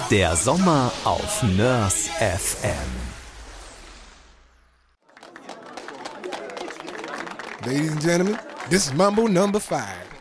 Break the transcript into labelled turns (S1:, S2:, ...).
S1: Der Sommer auf Nörs FM.
S2: Ladies and gentlemen, this is Mambo number 5.